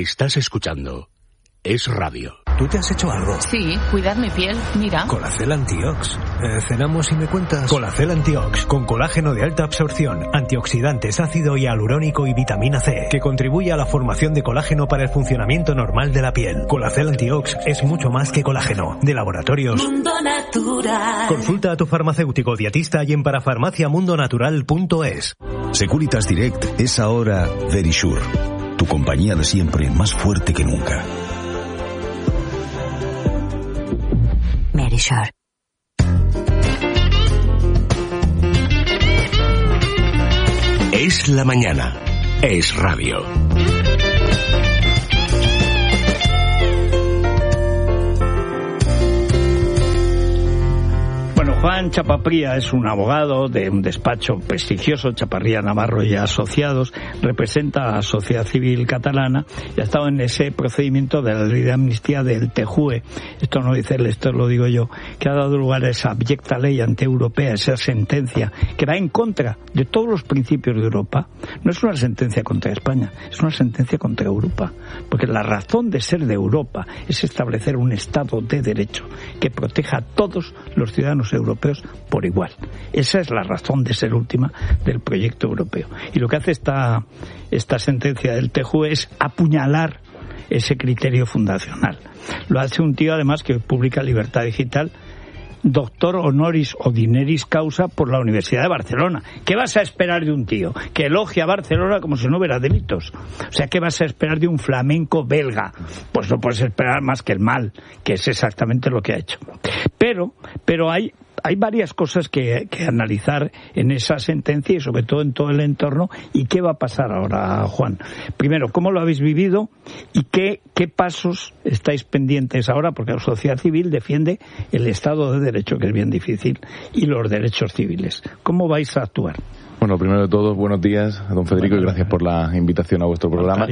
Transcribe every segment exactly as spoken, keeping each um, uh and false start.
Estás escuchando Es Radio. ¿Tú te has hecho algo? Sí, cuidar mi piel, mira. Colacel Antiox. Eh, ¿Cenamos y me cuentas? Colacel Antiox, con colágeno de alta absorción, antioxidantes, ácido hialurónico y vitamina C, que contribuye a la formación de colágeno para el funcionamiento normal de la piel. Colacel Antiox es mucho más que colágeno. De Laboratorios Mundo Natural. Consulta a tu farmacéutico dietista y en parafarmaciamundonatural punto es. Securitas Direct es ahora Verisure, tu compañía de siempre más fuerte que nunca. Verisure. Es la mañana. Es Radio. Juan Chapapría es un abogado de un despacho prestigioso, Chaparría Navarro y Asociados, representa a Sociedad Civil Catalana y ha estado en ese procedimiento de la ley de amnistía del T J U E. Esto no dice él, esto lo digo yo, que ha dado lugar a esa abyecta ley antieuropea, esa sentencia que va en contra de todos los principios de Europa. No es una sentencia contra España, es una sentencia contra Europa, porque la razón de ser de Europa es establecer un Estado de Derecho que proteja a todos los ciudadanos europeos por igual. Esa es la razón de ser última del proyecto europeo. Y lo que hace esta, esta sentencia del T J U E es apuñalar ese criterio fundacional. Lo hace un tío, además, que publica Libertad Digital, doctor honoris o dineris causa por la Universidad de Barcelona. ¿Qué vas a esperar de un tío que elogia a Barcelona como si no hubiera delitos? O sea, ¿qué vas a esperar de un flamenco belga? Pues no puedes esperar más que el mal, que es exactamente lo que ha hecho. Pero, pero hay Hay varias cosas que, que analizar en esa sentencia y sobre todo en todo el entorno. ¿Y qué va a pasar ahora, Juan? Primero, ¿cómo lo habéis vivido? ¿Y qué, qué pasos estáis pendientes ahora? Porque la sociedad civil defiende el Estado de Derecho, que es bien difícil, y los derechos civiles. ¿Cómo vais a actuar? Bueno, primero de todo, buenos días, don Federico, y gracias por la invitación a vuestro programa.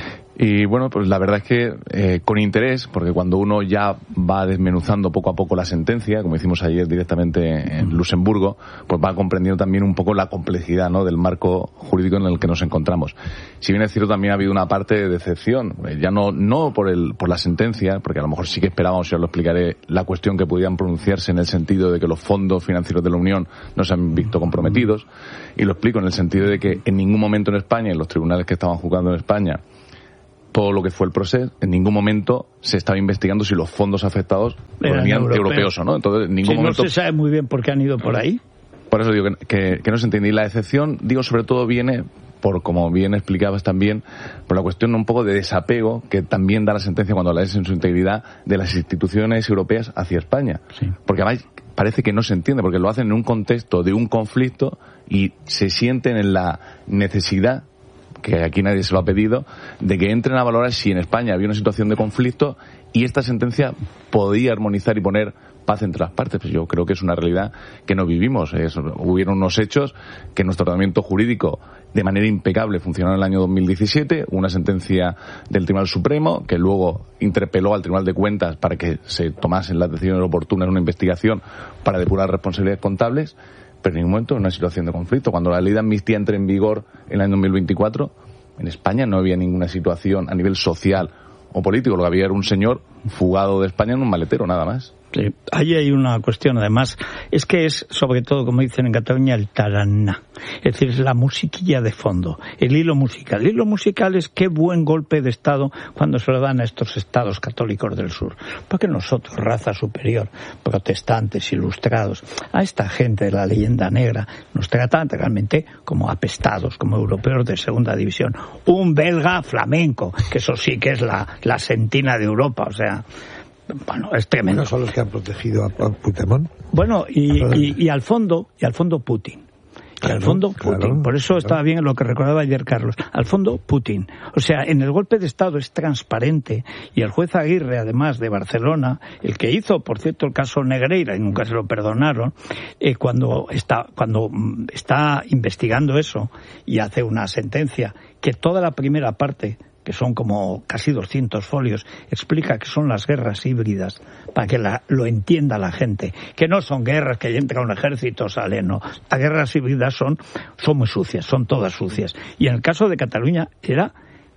Y bueno, pues la verdad es que eh, con interés, porque cuando uno ya va desmenuzando poco a poco la sentencia, como hicimos ayer directamente en Luxemburgo, pues va comprendiendo también un poco la complejidad, ¿no?, del marco jurídico en el que nos encontramos. Si bien es cierto, también ha habido una parte de decepción, eh, ya no no por el por la sentencia, porque a lo mejor sí que esperábamos, ya lo explicaré, la cuestión que pudieran pronunciarse en el sentido de que los fondos financieros de la Unión no se han visto comprometidos, y lo explico en el sentido de que en ningún momento en España, en los tribunales que estaban juzgando en España, todo lo que fue el proceso, en ningún momento se estaba investigando si los fondos afectados venían europeos o no. Entonces, en ningún sí, momento... No se sabe muy bien por qué han ido por ahí. Por eso digo que, que, que no se entiende. Y la excepción, digo, sobre todo viene, por como bien explicabas también, por la cuestión un poco de desapego que también da la sentencia cuando la lees en su integridad de las instituciones europeas hacia España. Sí. Porque además parece que no se entiende, porque lo hacen en un contexto de un conflicto y se sienten en la necesidad, que aquí nadie se lo ha pedido, de que entren a valorar si en España había una situación de conflicto y esta sentencia podía armonizar y poner paz entre las partes. Pues yo creo que es una realidad que no vivimos. Es, hubieron unos hechos que nuestro tratamiento jurídico de manera impecable funcionó en el año dos mil diecisiete, una sentencia del Tribunal Supremo que luego interpeló al Tribunal de Cuentas para que se tomasen las decisiones oportunas en una investigación para depurar responsabilidades contables, pero en ningún momento en una situación de conflicto. Cuando la ley de amnistía entre en vigor en el año dos mil veinticuatro, en España no había ninguna situación a nivel social o político. Lo que había era un señor fugado de España en un maletero, nada más. Sí, ahí hay una cuestión, además, es que es, sobre todo, como dicen en Cataluña, el taraná. Es decir, es la musiquilla de fondo, el hilo musical. El hilo musical es qué buen golpe de Estado cuando se lo dan a estos estados católicos del sur. Porque nosotros, raza superior, protestantes, ilustrados, a esta gente de la leyenda negra, nos tratan realmente como apestados, como europeos de segunda división. Un belga flamenco, que eso sí que es la, la sentina de Europa, o sea... Bueno, es tremendo. ¿No son los que han protegido a Puigdemont? Bueno, y, y, y al fondo, y al fondo Putin. Y claro, al fondo Putin. Claro, Por eso claro. estaba bien lo que recordaba ayer Carlos. Al fondo Putin. O sea, en el golpe de Estado es transparente. Y el juez Aguirre, además de Barcelona, el que hizo, por cierto, el caso Negreira, y nunca se lo perdonaron, eh, cuando está, cuando está investigando eso y hace una sentencia que toda la primera parte, que son como casi doscientos folios, explica que son las guerras híbridas, para que la, lo entienda la gente, que no son guerras que entra un ejército, sale, no. Las guerras híbridas son, son muy sucias, son todas sucias. Y en el caso de Cataluña era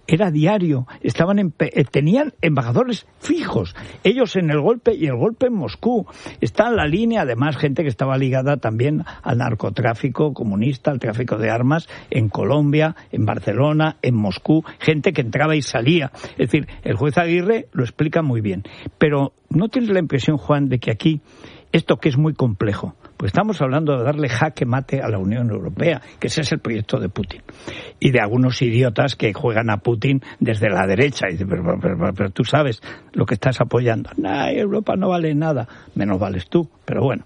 era diario, estaban en, tenían embajadores fijos, ellos en el golpe y el golpe en Moscú. Está en la línea, además, gente que estaba ligada también al narcotráfico comunista, al tráfico de armas en Colombia, en Barcelona, en Moscú, gente que entraba y salía. Es decir, el juez Aguirre lo explica muy bien. Pero ¿no tienes la impresión, Juan, de que aquí esto que es muy complejo? Pues estamos hablando de darle jaque mate a la Unión Europea, que ese es el proyecto de Putin. Y de algunos idiotas que juegan a Putin desde la derecha. Y dicen, pero, pero, pero, pero tú sabes lo que estás apoyando. Nah, Europa no vale nada, menos vales tú. Pero bueno.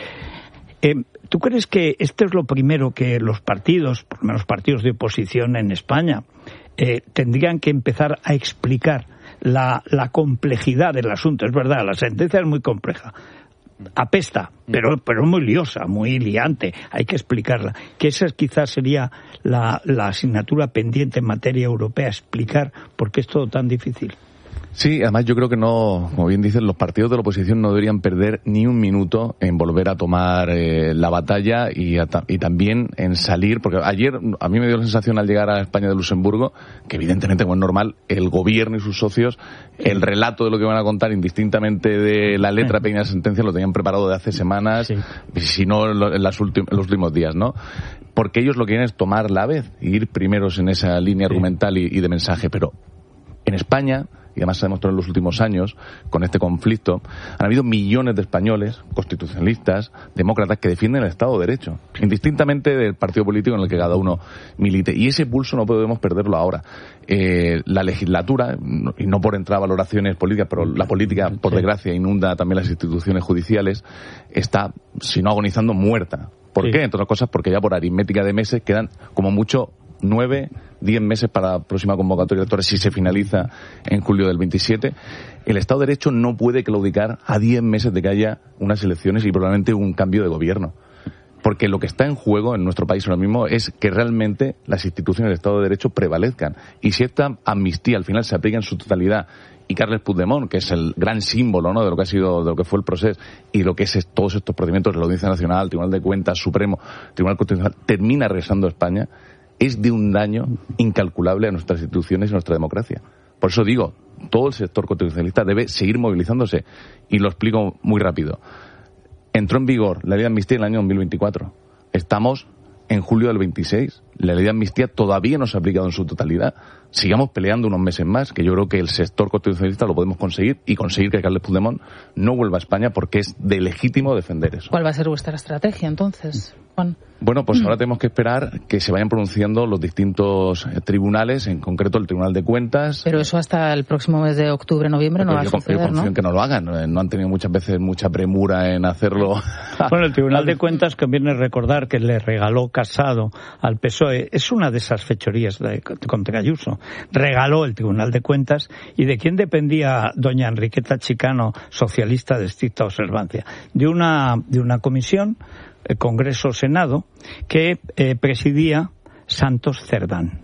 Eh, ¿Tú crees que esto es lo primero que los partidos, por lo menos partidos de oposición en España, eh, tendrían que empezar a explicar la, la complejidad del asunto? Es verdad, la sentencia es muy compleja. Apesta, pero pero muy liosa, muy liante, hay que explicarla. Que esa quizás sería la, la asignatura pendiente en materia europea, explicar por qué es todo tan difícil. Sí, además yo creo que no, como bien dicen, los partidos de la oposición no deberían perder ni un minuto en volver a tomar eh, la batalla y, a, y también en salir, porque ayer a mí me dio la sensación al llegar a España de Luxemburgo, que evidentemente, como es normal, el gobierno y sus socios, el relato de lo que van a contar indistintamente de la letra pequeña de la sentencia lo tenían preparado de hace semanas, sí. Si no en, las últim- en los últimos días, ¿no? Porque ellos lo que quieren es tomar la vez, ir primeros en esa línea sí. argumental y, y de mensaje, pero en España, y además se ha demostrado en los últimos años, con este conflicto, han habido millones de españoles, constitucionalistas, demócratas, que defienden el Estado de Derecho, indistintamente del partido político en el que cada uno milite. Y ese pulso no podemos perderlo ahora. Eh, la legislatura, y no por entrar a valoraciones políticas, pero la política, por sí. desgracia, inunda también las instituciones judiciales, está, si no agonizando, muerta. ¿Por sí. qué? Entre otras cosas, porque ya por aritmética de meses quedan como mucho nueve, diez meses para la próxima convocatoria electoral si se finaliza en julio del veintisiete. El Estado de Derecho no puede claudicar a diez meses de que haya unas elecciones y probablemente un cambio de gobierno. Porque lo que está en juego en nuestro país ahora mismo es que realmente las instituciones del Estado de Derecho prevalezcan. Y si esta amnistía al final se aplica en su totalidad y Carles Puigdemont, que es el gran símbolo, ¿no?, de lo que ha sido, de lo que fue el proceso y lo que es todos estos procedimientos de la Audiencia Nacional, Tribunal de Cuentas, Supremo, Tribunal Constitucional, termina regresando a España, es de un daño incalculable a nuestras instituciones y a nuestra democracia. Por eso digo, todo el sector constitucionalista debe seguir movilizándose. Y lo explico muy rápido. Entró en vigor la ley de amnistía en el año dos mil veinticuatro. Estamos en julio del veintiséis. La ley de amnistía todavía no se ha aplicado en su totalidad. Sigamos peleando unos meses más, que yo creo que el sector constitucionalista lo podemos conseguir y conseguir que Carles Puigdemont no vuelva a España, porque es de legítimo defender eso. ¿Cuál va a ser vuestra estrategia entonces, Juan? Bueno, pues ahora tenemos que esperar que se vayan pronunciando los distintos eh, tribunales, en concreto el Tribunal de Cuentas. Pero eso hasta el próximo mes de octubre, noviembre no va a suceder, ¿no? Yo confío en que no lo hagan. No han tenido muchas veces mucha premura en hacerlo. Bueno, el Tribunal de Cuentas, conviene recordar que le regaló Casado al P S O E. Es una de esas fechorías de, contra Ayuso. Regaló el Tribunal de Cuentas. ¿Y de quién dependía doña Enriqueta Chicano, socialista de estricta observancia? De una, de una comisión, el Congreso-Senado, que eh, presidía Santos Cerdán.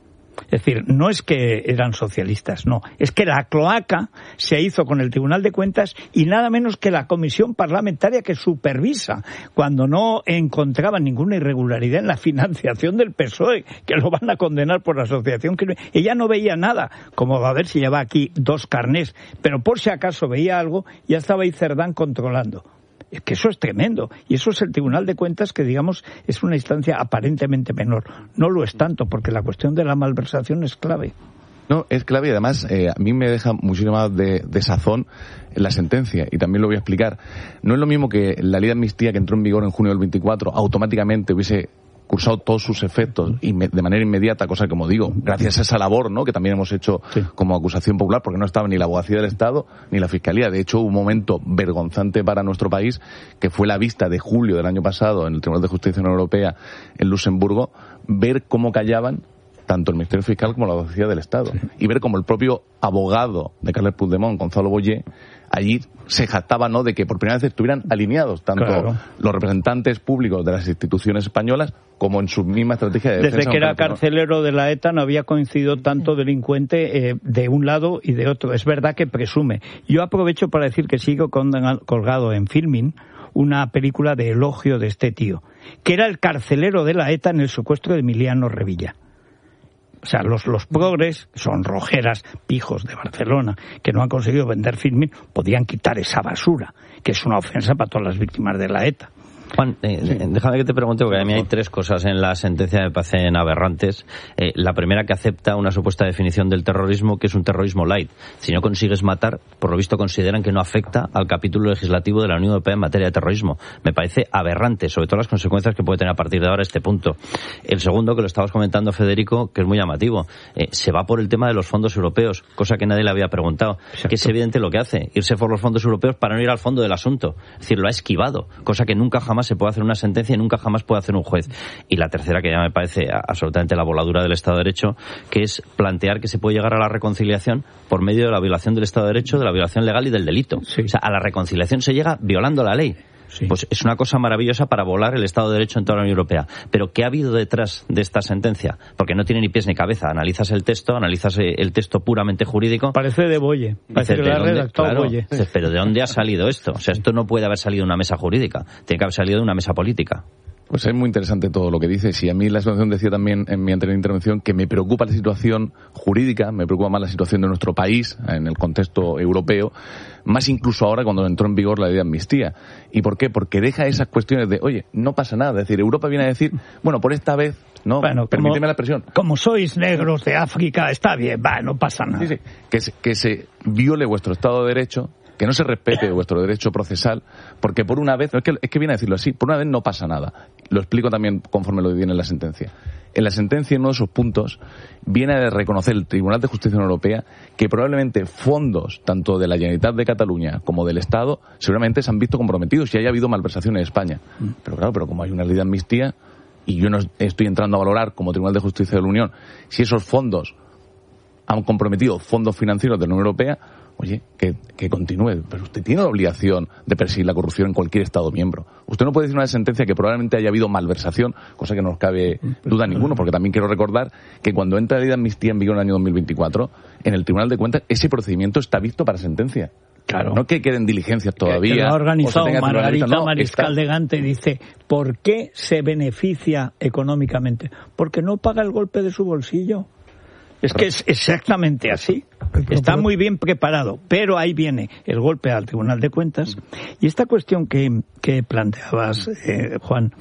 Es decir, no es que eran socialistas, no. Es que la cloaca se hizo con el Tribunal de Cuentas y nada menos que la comisión parlamentaria que supervisa, cuando no encontraban ninguna irregularidad en la financiación del P S O E, que lo van a condenar por asociación criminal. Ella no veía nada, como va a ver si lleva aquí dos carnés, pero por si acaso veía algo, ya estaba ahí Cerdán controlando. Es que eso es tremendo. Y eso es el Tribunal de Cuentas, que, digamos, es una instancia aparentemente menor. No lo es tanto, porque la cuestión de la malversación es clave. No, es clave y además eh, a mí me deja muchísimo más de, de sazón la sentencia, y también lo voy a explicar. No es lo mismo que la ley de amnistía, que entró en vigor en junio del veinticuatro, automáticamente hubiese cursado todos sus efectos y de manera inmediata, cosa que, como digo, gracias a esa labor, ¿no?, que también hemos hecho sí. como acusación popular, porque no estaba ni la abogacía del Estado ni la Fiscalía. De hecho, hubo un momento vergonzante para nuestro país, que fue la vista de julio del año pasado en el Tribunal de Justicia de la Unión Europea en Luxemburgo, ver cómo callaban tanto el Ministerio Fiscal como la abogacía del Estado. Sí. Y ver cómo el propio abogado de Carles Puigdemont, Gonzalo Boyer, allí se jactaba, ¿no?, de que por primera vez estuvieran alineados tanto claro. los representantes públicos de las instituciones españolas como en su misma estrategia de defensa. Desde que era carcelero de la ETA no había coincidido tanto delincuente eh, de un lado y de otro. Es verdad que presume. Yo aprovecho para decir que sigo colgado en Filmin una película de elogio de este tío, que era el carcelero de la ETA en el secuestro de Emiliano Revilla. O sea, los, los progres, son rojeras, pijos de Barcelona, que no han conseguido vender Firmin, podían quitar esa basura, que es una ofensa para todas las víctimas de la ETA. Juan, eh, sí. déjame que te pregunte, porque a mí hay tres cosas en la sentencia que me parecen aberrantes. Eh, la primera, que acepta una supuesta definición del terrorismo, que es un terrorismo light. Si no consigues matar, por lo visto consideran que no afecta al capítulo legislativo de la Unión Europea en materia de terrorismo. Me parece aberrante, sobre todo las consecuencias que puede tener a partir de ahora este punto. El segundo, que lo estabas comentando, Federico, que es muy llamativo. Eh, se va por el tema de los fondos europeos, cosa que nadie le había preguntado. Exacto. Que es evidente lo que hace, irse por los fondos europeos para no ir al fondo del asunto. Es decir, lo ha esquivado, cosa que nunca jamás se puede hacer una sentencia y nunca jamás puede hacer un juez. Y la tercera, que ya me parece absolutamente la voladura del Estado de Derecho, que es plantear que se puede llegar a la reconciliación por medio de la violación del Estado de Derecho, de la violación legal y del delito. Sí. O sea, a la reconciliación se llega violando la ley. Sí. Pues es una cosa maravillosa para volar el Estado de Derecho en toda la Unión Europea. Pero ¿qué ha habido detrás de esta sentencia? Porque no tiene ni pies ni cabeza. Analizas el texto, analizas el texto puramente jurídico. Parece de Boye. Parece que lo ha redactado claro, Boye. Pero ¿de dónde ha salido esto? O sea, esto no puede haber salido de una mesa jurídica. Tiene que haber salido de una mesa política. Pues es muy interesante todo lo que dices, y a mí la situación, decía también en mi anterior intervención, que me preocupa la situación jurídica, me preocupa más la situación de nuestro país en el contexto europeo, más incluso ahora cuando entró en vigor la ley de amnistía. ¿Y por qué? Porque deja esas cuestiones de, oye, no pasa nada, es decir, Europa viene a decir, bueno, por esta vez, no, bueno, permíteme como, la expresión. Como sois negros de África, está bien, va, no pasa nada. Sí, sí, que se, que se viole vuestro Estado de Derecho, que no se respete vuestro derecho procesal, porque por una vez, es que, es que viene a decirlo así, por una vez no pasa nada. Lo explico también conforme lo viene en la sentencia. En la sentencia, en uno de esos puntos, viene a reconocer el Tribunal de Justicia de la Unión Europea que probablemente fondos, tanto de la Generalitat de Cataluña como del Estado, seguramente se han visto comprometidos y haya habido malversación en España. Pero claro, pero como hay una ley de amnistía, y yo no estoy entrando a valorar como Tribunal de Justicia de la Unión si esos fondos han comprometido fondos financieros de la Unión Europea, oye, que, que continúe, pero usted tiene la obligación de perseguir la corrupción en cualquier Estado miembro. Usted no puede decir una sentencia que probablemente haya habido malversación, cosa que no nos cabe duda ninguno, porque también quiero recordar que cuando entra la ley de amnistía en vigor en el año dos mil veinticuatro, en el Tribunal de Cuentas, ese procedimiento está visto para sentencia. Claro. No que queden diligencias todavía. Que lo ha organizado Margarita no, Mariscal está... de Gante y dice, ¿por qué se beneficia económicamente? Porque no paga el golpe de su bolsillo. Es que es exactamente así. Está muy bien preparado, pero ahí viene el golpe al Tribunal de Cuentas. Y esta cuestión que, que planteabas, eh, Juan,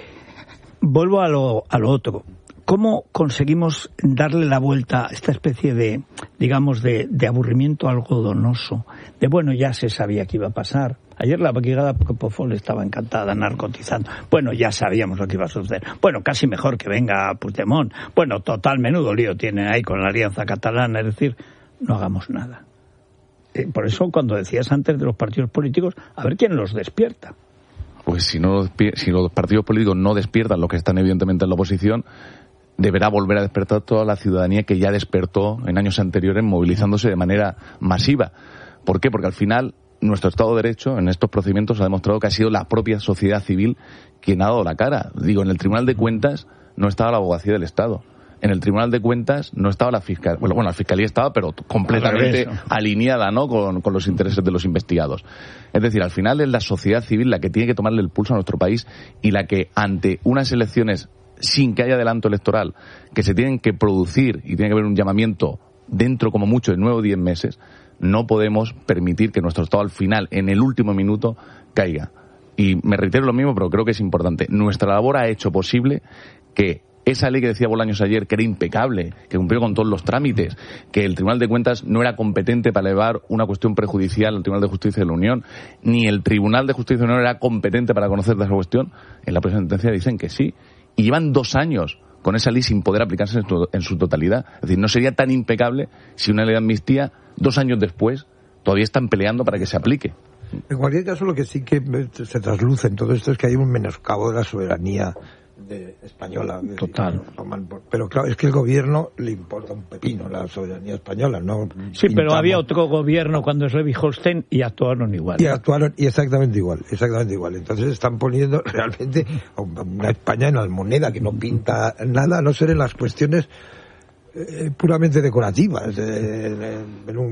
vuelvo a lo, a lo otro. ¿Cómo conseguimos darle la vuelta a esta especie de, digamos, de, de aburrimiento algodonoso? De, bueno, ya se sabía que iba a pasar. Ayer la brigada Propofol estaba encantada narcotizando. Bueno, ya sabíamos lo que iba a suceder. Bueno, casi mejor que venga Puigdemont. Bueno, total menudo lío tiene ahí con la Alianza Catalana. Es decir, no hagamos nada. Eh, por eso, cuando decías antes de los partidos políticos, a ver quién los despierta. Pues si, no, si los partidos políticos no despiertan, los que están evidentemente en la oposición, deberá volver a despertar toda la ciudadanía que ya despertó en años anteriores movilizándose de manera masiva. ¿Por qué? Porque al final nuestro Estado de Derecho en estos procedimientos ha demostrado que ha sido la propia sociedad civil quien ha dado la cara. Digo, en el Tribunal de Cuentas no estaba la abogacía del Estado. En el Tribunal de Cuentas no estaba la Fiscalía. Bueno, bueno, la Fiscalía estaba, pero completamente alineada, ¿no?, con, con los intereses de los investigados. Es decir, al final es la sociedad civil la que tiene que tomarle el pulso a nuestro país y la que, ante unas elecciones sin que haya adelanto electoral, que se tienen que producir y tiene que haber un llamamiento dentro como mucho de nueve o diez meses, no podemos permitir que nuestro Estado al final, en el último minuto, caiga. Y me reitero lo mismo, pero creo que es importante. Nuestra labor ha hecho posible que esa ley que decía Bolaños ayer, que era impecable, que cumplió con todos los trámites, que el Tribunal de Cuentas no era competente para elevar una cuestión prejudicial al Tribunal de Justicia de la Unión, ni el Tribunal de Justicia de la Unión era competente para conocer de esa cuestión, en la próxima sentencia dicen que sí. Y llevan dos años con esa ley sin poder aplicarse en su, en su totalidad. Es decir, no sería tan impecable si una ley de amnistía, dos años después, todavía están peleando para que se aplique. En cualquier caso, lo que sí que se trasluce en todo esto es que hay un menoscabo de la soberanía de española. Total. Pero claro, es que el gobierno le importa un pepino la soberanía española, ¿no? Sí, pintamos. Pero había otro gobierno cuando es Levi-Holstein y actuaron igual. Y actuaron y exactamente igual, exactamente igual. Entonces están poniendo realmente una España en almoneda que no pinta nada, a no ser en las cuestiones eh, puramente decorativas. Eh, en un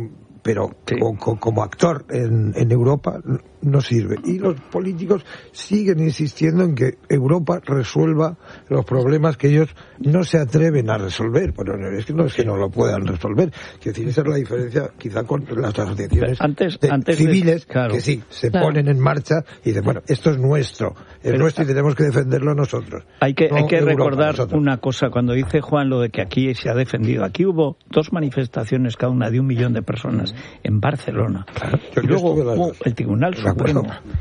pero sí. como, como actor en, en Europa no sirve. Y los políticos siguen insistiendo en que Europa resuelva los problemas que ellos no se atreven a resolver. Bueno, es que no es que no lo puedan resolver. Quiero decir, esa es la diferencia quizá con las asociaciones antes, de, antes civiles de, claro. que sí, se claro. ponen en marcha y dicen, bueno, esto es nuestro, es pero, nuestro y tenemos que defenderlo nosotros. Hay que, no hay que Europa, recordar nosotros. una cosa, cuando dice Juan lo de que aquí se ha defendido, aquí hubo dos manifestaciones cada una de un millón de personas en Barcelona. Claro. Yo, y luego yo hubo el Tribunal Supremo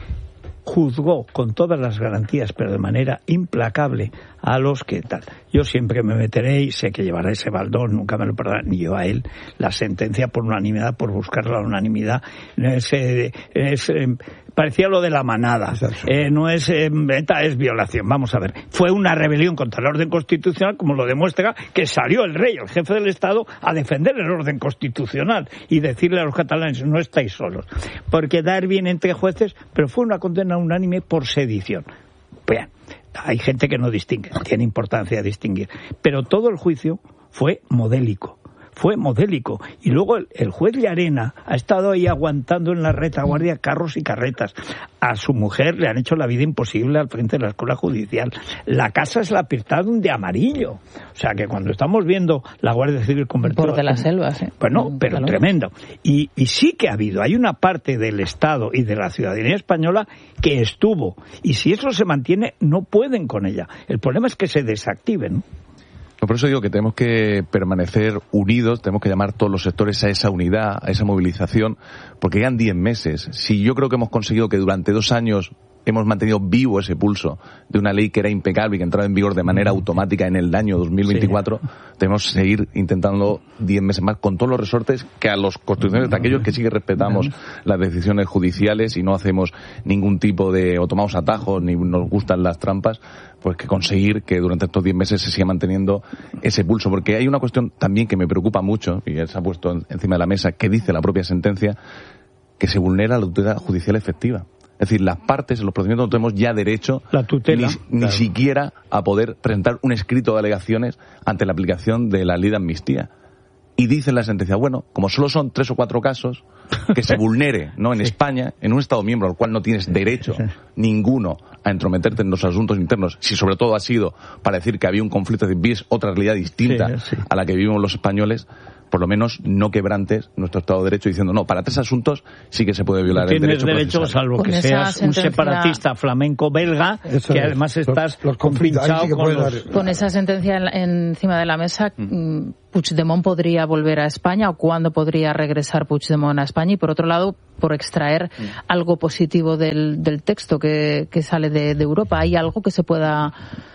juzgó con todas las garantías, pero de manera implacable, a los que tal. Yo siempre me meteré y sé que llevará ese baldón, nunca me lo perdonará, ni yo a él, la sentencia por unanimidad, por buscar la unanimidad. Es, eh, es, eh, parecía lo de la manada. Eh, no es eh, es violación. Vamos a ver. Fue una rebelión contra el orden constitucional, como lo demuestra que salió el rey, el jefe del Estado, a defender el orden constitucional y decirle a los catalanes, no estáis solos. Porque dar bien entre jueces, pero fue una condena unánime por sedición. Bien, hay gente que no distingue, tiene importancia distinguir. Pero todo el juicio fue modélico. Fue modélico. Y luego el, el juez Llarena ha estado ahí aguantando en la retaguardia carros y carretas. A su mujer le han hecho la vida imposible al frente de la escuela judicial. La casa es la pintaron de amarillo. O sea que cuando estamos viendo la Guardia Civil convertida... Por de las selvas, ¿eh? Bueno, pero Salud. Tremendo. Y, y sí que ha habido. Hay una parte del Estado y de la ciudadanía española que estuvo. Y si eso se mantiene, no pueden con ella. El problema es que se desactiven. Por eso digo que tenemos que permanecer unidos, tenemos que llamar todos los sectores a esa unidad, a esa movilización, porque quedan diez meses. Si yo creo que hemos conseguido que durante dos años hemos mantenido vivo ese pulso de una ley que era impecable y que entraba en vigor de manera automática en el año dos mil veinticuatro, sí. Tenemos que seguir intentando diez meses más con todos los resortes que a los constitucionales de aquellos que sí que respetamos las decisiones judiciales y no hacemos ningún tipo de, o tomamos atajos, ni nos gustan las trampas, pues que conseguir que durante estos diez meses se siga manteniendo ese pulso. Porque hay una cuestión también que me preocupa mucho, y se ha puesto encima de la mesa, que dice la propia sentencia, que se vulnera la tutela judicial efectiva. Es decir, las partes en los procedimientos no tenemos ya derecho la tutela, ni, claro. ni siquiera a poder presentar un escrito de alegaciones ante la aplicación de la ley de amnistía. Y dice la sentencia, bueno, como solo son tres o cuatro casos, que se vulnere, ¿no? En sí. España, en un Estado miembro al cual no tienes derecho sí. ninguno a entrometerte en los asuntos internos, si sobre todo ha sido para decir que había un conflicto, es decir, vives otra realidad distinta sí, sí. a la que vivimos los españoles, por lo menos no quebrantes nuestro Estado de Derecho diciendo, no, para tres asuntos sí que se puede violar el derecho procesal. Tienes derecho, salvo que seas un separatista flamenco belga, Eso que es. además estás los, los compinchado sí con los... Con esa sentencia en, en, encima de la mesa, mm. Puigdemont podría volver a España, o cuándo podría regresar Puigdemont a España, y por otro lado, por extraer mm. algo positivo del, del texto que, que sale de, de Europa. ¿Hay algo que se pueda...?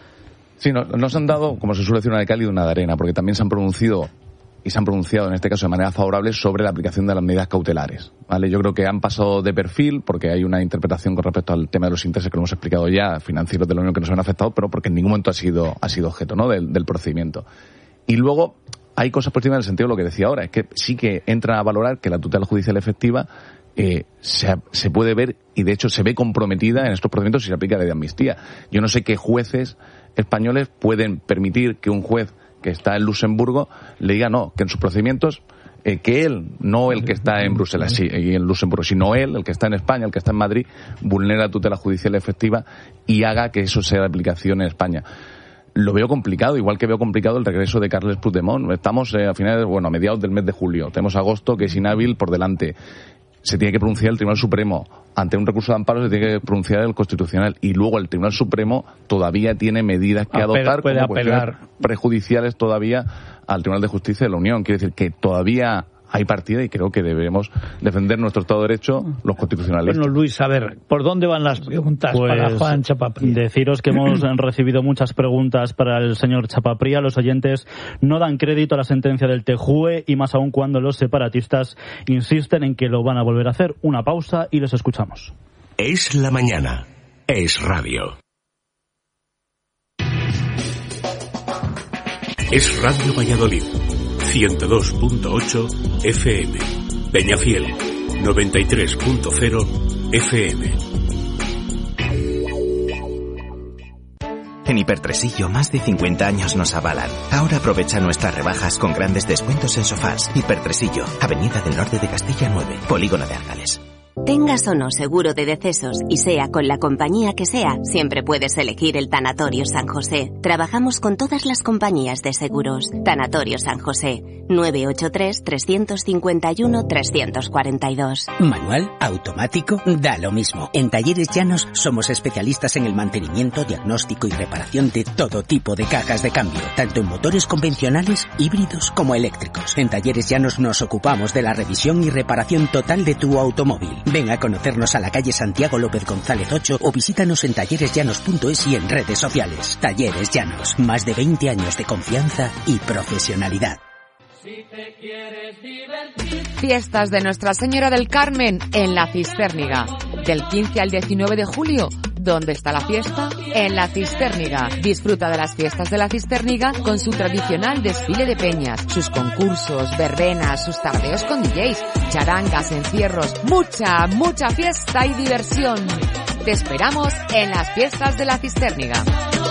Sí, no, nos han dado, como se suele decir, una de cal y una de arena, porque también se han pronunciado y se han pronunciado en este caso de manera favorable sobre la aplicación de las medidas cautelares, ¿vale? Yo creo que han pasado de perfil porque hay una interpretación con respecto al tema de los intereses que lo hemos explicado ya, financieros de la Unión que nos han afectado, pero porque en ningún momento ha sido ha sido objeto, ¿no? del, del procedimiento. Y luego hay cosas positivas en el sentido de lo que decía ahora, es que sí que entran a valorar que la tutela judicial efectiva eh, se, se puede ver y de hecho se ve comprometida en estos procedimientos si se aplica la ley de amnistía. Yo no sé qué jueces españoles pueden permitir que un juez que está en Luxemburgo le diga no, que en sus procedimientos eh, que él, no el que está en Bruselas sí, y en Luxemburgo, sino él, el que está en España, el que está en Madrid, vulnera la tutela judicial efectiva y haga que eso sea de aplicación en España. Lo veo complicado, igual que veo complicado el regreso de Carles Puigdemont. Estamos eh, a finales, bueno, a mediados del mes de julio. Tenemos agosto, que es inhábil por delante. Se tiene que pronunciar el Tribunal Supremo. Ante un recurso de amparo se tiene que pronunciar el Constitucional. Y luego el Tribunal Supremo todavía tiene medidas que Apel, adoptar como cuestiones prejudiciales todavía al Tribunal de Justicia de la Unión. Quiere decir que todavía hay partida y creo que debemos defender nuestro Estado de Derecho, los constitucionales. Bueno, Luis, a ver, ¿por dónde van las preguntas pues, para Juan Chapapría? Deciros que hemos recibido muchas preguntas para el señor Chapapría. Los oyentes no dan crédito a la sentencia del T J U E y más aún cuando los separatistas insisten en que lo van a volver a hacer. Una pausa y les escuchamos. Es la mañana. Es radio. Es Radio Valladolid. ciento dos punto ocho F M. Peñafiel, noventa y tres punto cero F M. En Hipertresillo, más de cincuenta años nos avalan. Ahora aprovecha nuestras rebajas con grandes descuentos en sofás. Hipertresillo, Avenida del Norte de Castilla nueve, Polígono de Árgales. Tengas o no seguro de decesos y sea con la compañía que sea, siempre puedes elegir el Tanatorio San José. Trabajamos con todas las compañías de seguros. Tanatorio San José, nueve ocho tres, tres cinco uno, tres cuatro dos. Manual, automático, da lo mismo. En Talleres Llanos somos especialistas en el mantenimiento, diagnóstico y reparación de todo tipo de cajas de cambio, tanto en motores convencionales, híbridos como eléctricos. En Talleres Llanos nos ocupamos de la revisión y reparación total de tu automóvil. Ven a conocernos a la calle Santiago López González ocho o visítanos en talleres llanos punto es y en redes sociales. Talleres Llanos, más de veinte años de confianza y profesionalidad. Si te quieres divertir. Fiestas de Nuestra Señora del Carmen en La Cistérniga. Del quince al diecinueve de julio. ¿Dónde está la fiesta? En La Cistérniga. Disfruta de las fiestas de La Cistérniga con su tradicional desfile de peñas, sus concursos, verbenas, sus tardeos con D Js, charangas, encierros, mucha, mucha fiesta y diversión. Te esperamos en las fiestas de La Cistérniga.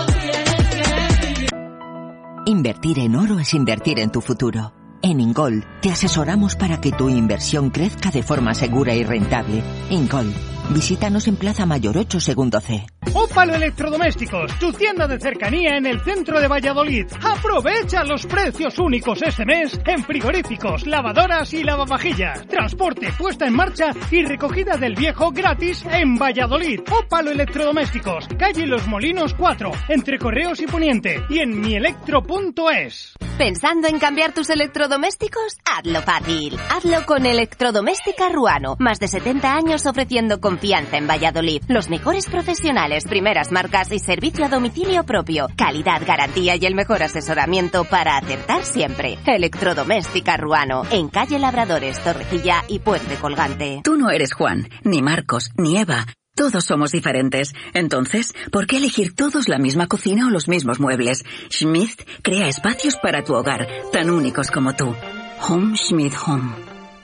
Invertir en oro es invertir en tu futuro. En Ingold te asesoramos para que tu inversión crezca de forma segura y rentable. Ingold. Visítanos en Plaza Mayor ocho, segundo C. Ópalo Electrodomésticos, tu tienda de cercanía en el centro de Valladolid. Aprovecha los precios únicos este mes en frigoríficos, lavadoras y lavavajillas. Transporte, puesta en marcha y recogida del viejo gratis en Valladolid. Ópalo Electrodomésticos, calle Los Molinos cuatro, entre Correos y Poniente, y en mielectro punto es. ¿Pensando en cambiar tus electrodomésticos? Hazlo fácil. Hazlo con Electrodoméstica Ruano. Más de setenta años ofreciendo confianza en Valladolid. Los mejores profesionales, primeras marcas y servicio a domicilio propio. Calidad, garantía y el mejor asesoramiento para acertar siempre. Electrodoméstica Ruano. En calle Labradores, Torrecilla y Puente Colgante. Tú no eres Juan, ni Marcos, ni Eva. Todos somos diferentes. Entonces, ¿por qué elegir todos la misma cocina o los mismos muebles? Schmidt crea espacios para tu hogar, tan únicos como tú. Home Schmidt Home.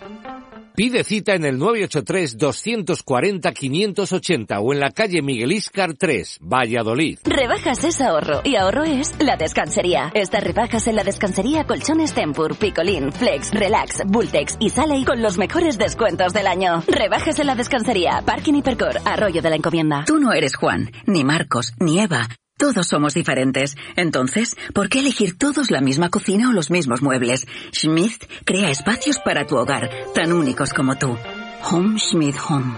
Pide cita en el nueve ocho tres, dos cuatro cero, cinco ocho cero o en la calle Miguel Íscar tres, Valladolid. Rebajas es ahorro y ahorro es La Descansería. Estas rebajas en La Descansería colchones Tempur, Picolín, Flex, Relax, Bultex y Sally con los mejores descuentos del año. Rebajas en La Descansería, Parking Hipercor, Arroyo de la Encomienda. Tú no eres Juan, ni Marcos, ni Eva. Todos somos diferentes. Entonces, ¿por qué elegir todos la misma cocina o los mismos muebles? Schmidt crea espacios para tu hogar, tan únicos como tú. Home Schmidt Home.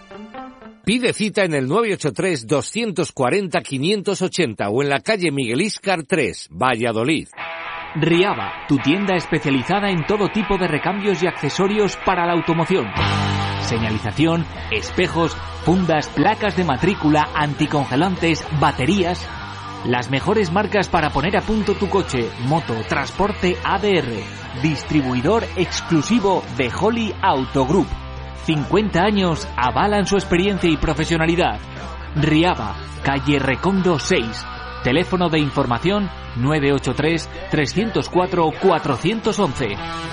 Pide cita en el nueve ocho tres, dos cuatro cero, cinco ocho cero o en la calle Miguel Íscar tres, Valladolid. Riaba, tu tienda especializada en todo tipo de recambios y accesorios para la automoción. Señalización, espejos, fundas, placas de matrícula, anticongelantes, baterías. Las mejores marcas para poner a punto tu coche, moto, transporte A D R. Distribuidor exclusivo de Holly Auto Group. cincuenta años avalan su experiencia y profesionalidad. Riaba, calle Recondo seis. Teléfono de información nueve ocho tres, tres cero cuatro, cuatro uno uno.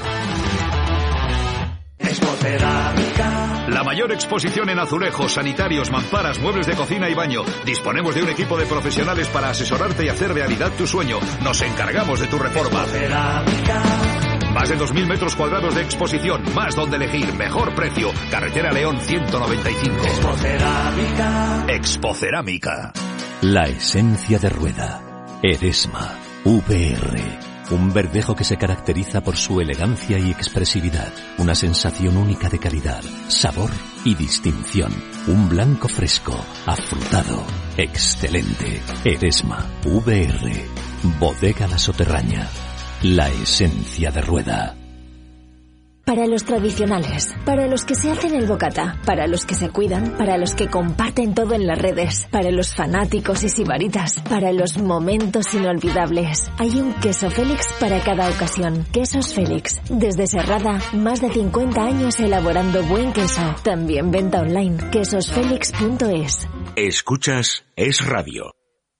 La mayor exposición en azulejos, sanitarios, mamparas, muebles de cocina y baño. Disponemos de un equipo de profesionales para asesorarte y hacer realidad tu sueño. Nos encargamos de tu reforma. Más de dos mil metros cuadrados de exposición, más donde elegir, mejor precio. Carretera León ciento noventa y cinco. Expocerámica. Expocerámica. La esencia de rueda. Eresma. V R. Un verdejo que se caracteriza por su elegancia y expresividad. Una sensación única de calidad, sabor y distinción. Un blanco fresco, afrutado, excelente. Eresma. V R. Bodega La Soterraña. La esencia de rueda. Para los tradicionales, para los que se hacen el bocata, para los que se cuidan, para los que comparten todo en las redes, para los fanáticos y sibaritas, para los momentos inolvidables. Hay un queso Félix para cada ocasión. Quesos Félix. Desde Serrada, más de cincuenta años elaborando buen queso. También venta online. quesos félix punto es. Escuchas Es Radio.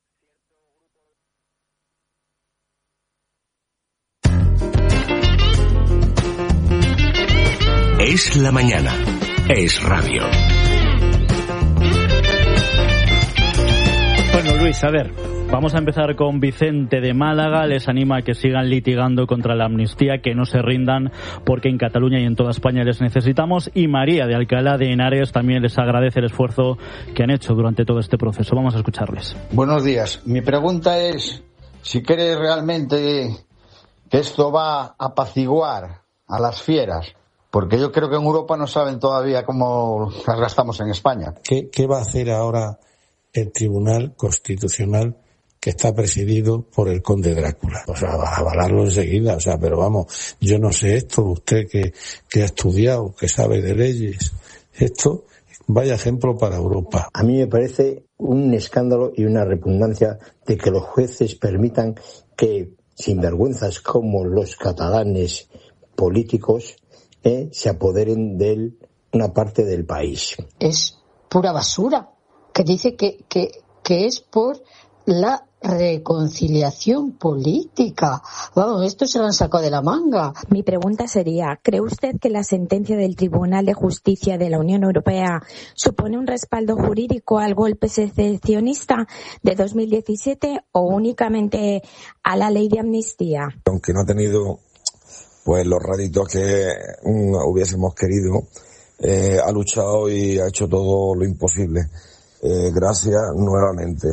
Es la mañana. Es radio. Bueno, Luis, a ver, Vamos a empezar con Vicente de Málaga. Les anima a que sigan litigando contra la amnistía, que no se rindan, porque en Cataluña y en toda España les necesitamos. Y María de Alcalá de Henares también les agradece el esfuerzo que han hecho durante todo este proceso. Vamos a escucharles. Buenos días. Mi pregunta es si cree realmente que esto va a apaciguar a las fieras, porque yo creo que en Europa no saben todavía cómo las gastamos en España. ¿Qué, qué va a hacer ahora el Tribunal Constitucional que está presidido por el conde Drácula? O sea, va a avalarlo enseguida, o sea, pero vamos, yo no sé esto, usted que, que ha estudiado, que sabe de leyes, esto, vaya ejemplo para Europa. A mí me parece un escándalo y una repugnancia de que los jueces permitan que sinvergüenzas como los catalanes políticos eh, se apoderen de una parte del país. Es pura basura, que dice que, que, que es por la reconciliación política. Vamos, esto se lo han sacado de la manga. Mi pregunta sería, ¿cree usted que la sentencia del Tribunal de Justicia de la Unión Europea supone un respaldo jurídico al golpe secesionista de dos mil diecisiete o únicamente a la ley de amnistía? Aunque no ha tenido pues los réditos que mm, hubiésemos querido, eh, ha luchado y ha hecho todo lo imposible. Eh, gracias nuevamente.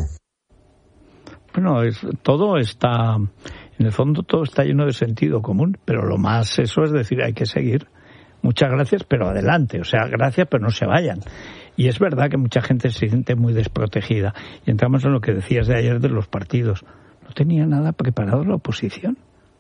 Bueno, es, todo está, en el fondo todo está lleno de sentido común, pero lo más eso es decir, hay que seguir. Muchas gracias, pero adelante. O sea, gracias, pero no se vayan. Y es verdad que mucha gente se siente muy desprotegida. Y entramos en lo que decías de ayer de los partidos. No tenía nada preparado la oposición.